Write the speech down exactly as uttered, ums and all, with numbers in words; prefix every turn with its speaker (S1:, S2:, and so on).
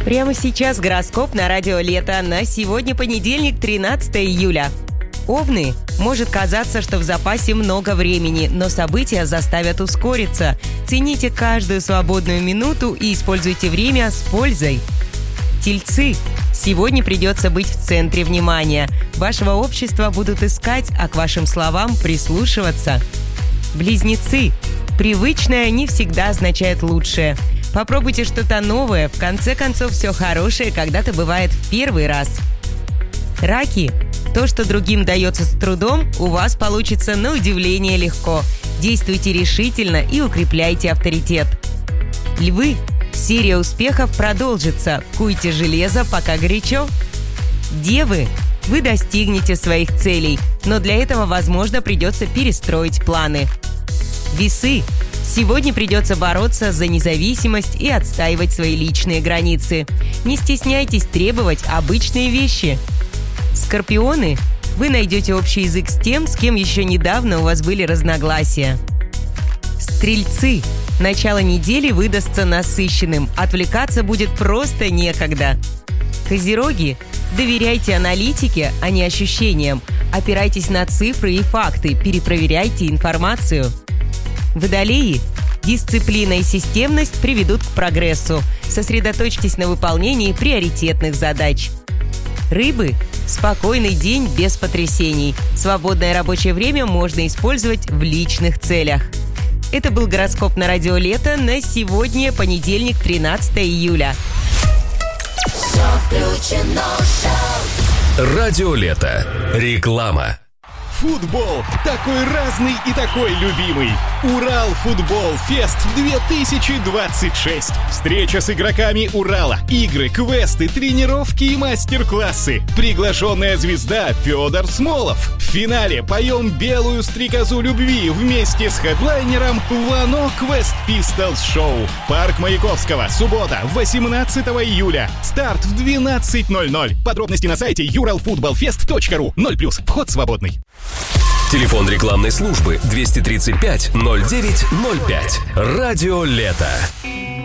S1: Прямо сейчас гороскоп на радио Лето. На сегодня понедельник, тринадцатое июля. Овны. Может казаться, что в запасе много времени, но события заставят ускориться. Цените каждую свободную минуту и используйте время с пользой. Тельцы. Сегодня придется быть в центре внимания. Вашего общества будут искать, а к вашим словам прислушиваться. Близнецы. Привычное не всегда означает лучшее. Попробуйте что-то новое. В конце концов, все хорошее когда-то бывает в первый раз. Раки. То, что другим дается с трудом, у вас получится на удивление легко. Действуйте решительно и укрепляйте авторитет. Львы. Серия успехов продолжится. Куйте железо, пока горячо. Девы. Вы достигнете своих целей, но для этого, возможно, придется перестроить планы. Весы. Сегодня придется бороться за независимость и отстаивать свои личные границы. Не стесняйтесь требовать обычные вещи. Скорпионы. Вы найдете общий язык с тем, с кем еще недавно у вас были разногласия. Стрельцы. Начало недели выдастся насыщенным. Отвлекаться будет просто некогда. Козероги. Доверяйте аналитике, а не ощущениям. Опирайтесь на цифры и факты. Перепроверяйте информацию. Водолеи. Дисциплина и системность приведут к прогрессу. Сосредоточьтесь на выполнении приоритетных задач. Рыбы. Спокойный день без потрясений. Свободное рабочее время можно использовать в личных целях. Это был гороскоп на радио Лето на сегодня, понедельник, тринадцатое июля.
S2: Все включено, шоу.
S3: Радио Лето. Реклама.
S4: Футбол такой разный и такой любимый. Урал Футбол Фест две тысячи двадцать шесть. Встреча с игроками Урала. Игры, квесты, тренировки и мастер-классы. Приглашенная звезда Федор Смолов. В финале поем белую стрекозу любви вместе с хедлайнером Вано Квест Пистолс Шоу. Парк Маяковского. Суббота, восемнадцатого июля. Старт в двенадцать ноль ноль. Подробности на сайте юрал футбол фест точка ру. ноль плюс. Вход свободный.
S3: Телефон рекламной службы двести тридцать пять ноль девять ноль пять. Радио Лето.